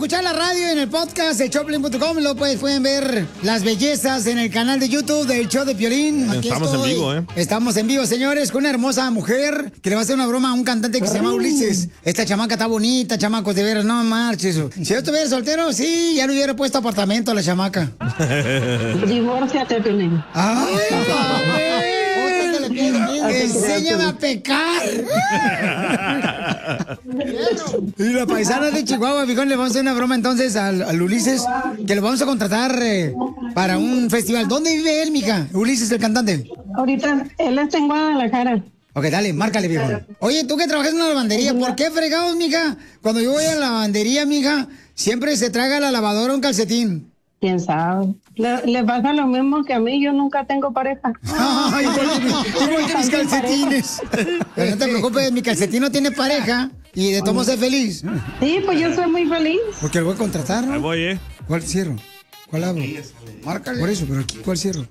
escuchar la radio en el podcast de Choplin.com. Lo pueden ver las bellezas en el canal de YouTube del show de Piolín. Aquí Estamos en vivo, ¿eh? Estamos en vivo, señores, con una hermosa mujer que le va a hacer una broma a un cantante que se llama Ulises. Esta chamaca está bonita, chamacos, de veras, no marches. Si yo estuviera soltero, sí, ya le hubiera puesto apartamento a la chamaca. Divórciate, Piolín. ¡Ay, enséñame a pecar! Y la paisana de Chihuahua, fijón, le vamos a hacer una broma entonces al Ulises, que lo vamos a contratar para un festival. ¿Dónde vive él, mija? Ulises, el cantante. Ahorita él está en Guadalajara. Ok, dale, márcale, viejo. Oye, tú que trabajas en una lavandería, ¿por qué fregados, mija? Cuando yo voy a la lavandería, mija, siempre se traga a la lavadora un calcetín. ¿Quién sabe? Le pasa lo mismo que a mí, yo nunca tengo pareja. Ay, igual que mis calcetines. Pero no te preocupes, mi calcetín no tiene pareja y de todos modos es feliz. Sí, pues yo soy muy feliz. Porque lo voy a contratar, ¿no? Ahí voy, ¿Cuál cierro? ¿Cuál abro? Márcale. Por eso, pero aquí, ¿cuál cierro?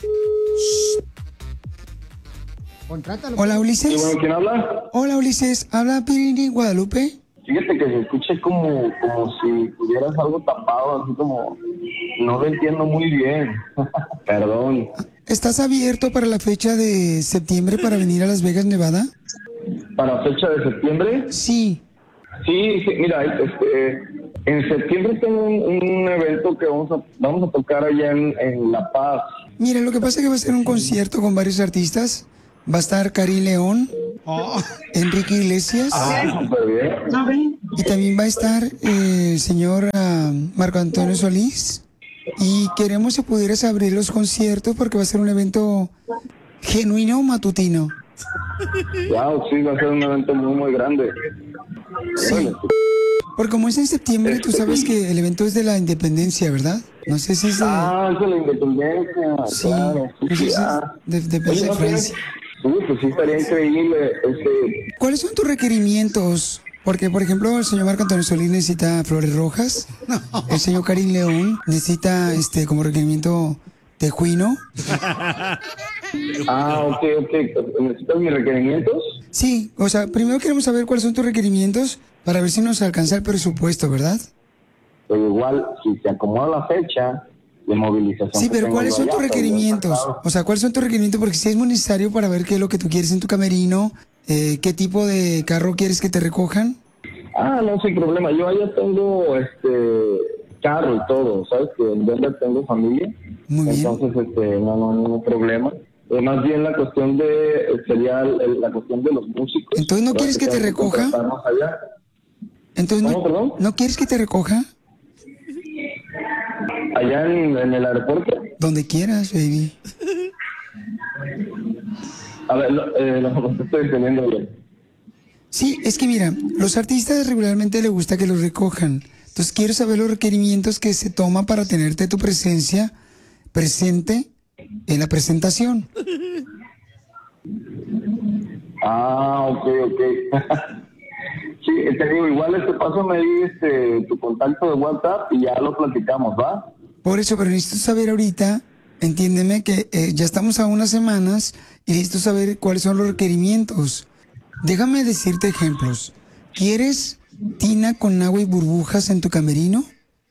Contrátalo. Hola, Ulises. ¿Y bueno, quién habla? Hola, Ulises. ¿Habla Pirini Guadalupe? Fíjate que se escucha como si tuvieras algo tapado, así como... No lo entiendo muy bien. Perdón. ¿Estás abierto para la fecha de septiembre para venir a Las Vegas, Nevada? ¿Para fecha de septiembre? Sí. Sí, mira, en septiembre tengo un evento que vamos a tocar allá en La Paz. Mira, lo que pasa es que va a ser un concierto con varios artistas. Va a estar Karim León, Enrique Iglesias. Súper bien. Y también va a estar el señor Marco Antonio Solís. Y queremos si pudieras abrir los conciertos porque va a ser un evento genuino matutino. Wow, sí, va a ser un evento muy, muy grande. Sí. Porque como es en septiembre, tú sabes que el evento es de la independencia, ¿verdad? No sé si es de... Ah, es de la independencia. Sí, claro. no sé si es de Francia. Pues sí, estaría increíble. ¿Cuáles son tus requerimientos? Porque, por ejemplo, el señor Marco Antonio Solís necesita flores rojas. El señor Karim León necesita, como requerimiento, tejuino. Ok. ¿Necesitas mis requerimientos? Sí, o sea, primero queremos saber cuáles son tus requerimientos para ver si nos alcanza el presupuesto, ¿verdad? Pero igual, si se acomoda la fecha de movilización... Sí, pero ¿cuáles son tus requerimientos? O sea, ¿cuáles son tus requerimientos? Porque si es muy necesario para ver qué es lo que tú quieres en tu camerino, qué tipo de carro quieres que te recojan. No, sin problema. Yo allá tengo carro y todo, ¿sabes? Que en Denver tengo familia. Muy bien. Entonces, no hay problema. Más bien la cuestión sería la cuestión de los músicos. Entonces, ¿no quieres que te recoja? Allá. Entonces, ¿Cómo, perdón? ¿No quieres que te recoja? Allá en el aeropuerto. Donde quieras, baby. A ver, no te estoy entendiendo bien. Sí, es que mira, los artistas regularmente les gusta que los recojan. Entonces quiero saber los requerimientos que se toma para tenerte tu presencia presente en la presentación. Ok. Sí, te digo, igual pásame ahí tu contacto de WhatsApp y ya lo platicamos, ¿va? Por eso, pero necesito saber ahorita, entiéndeme que ya estamos a unas semanas y necesito saber cuáles son los requerimientos. Déjame decirte ejemplos. ¿Quieres tina con agua y burbujas en tu camerino?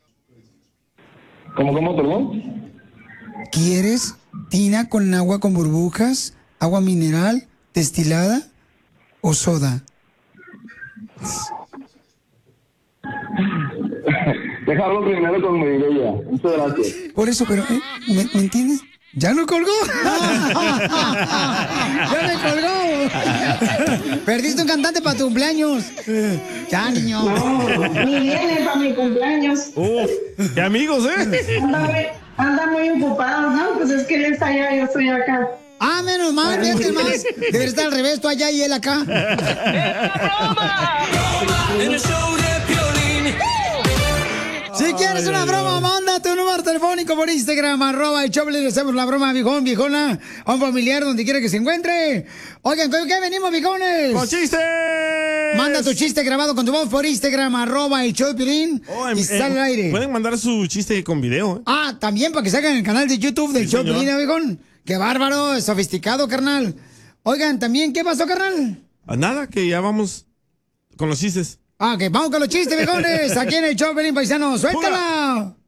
¿Cómo, perdón? ¿Quieres tina con agua con burbujas, agua mineral, destilada o soda? Déjalo primero con mi idea. Muchas gracias. Por eso, pero, ¿me entiendes? ¡Ya no colgó! ¡Ya me colgó! Perdiste un cantante para tu cumpleaños. Ya, niño. No, ni viene para mi cumpleaños. ¡Qué amigos, eh! Anda muy ocupado, ¿no? Pues es que él está allá y yo estoy acá. Menos mal, fíjate más. Debería estar al revés, tú allá y él acá. En el show de Piolín. Si quieres una broma, manda tu número telefónico por Instagram, @el_Choplin, le hacemos la broma, viejón, viejona, a un familiar donde quiera que se encuentre. Oigan, ¿con qué venimos, viejones? ¡Con chistes! Manda tu chiste grabado con tu voz por Instagram, @el_Choplin, y sale al aire. Pueden mandar su chiste con video, ¿eh? También para que salgan en el canal de YouTube del Choplin, viejón. ¡Qué bárbaro! Sofisticado, carnal. Oigan, también, ¿qué pasó, carnal? Nada, que ya vamos con los chistes. Ok, vamos con los chistes, viejones. Aquí en el show, Pelín Paisano. ¡Suéltala!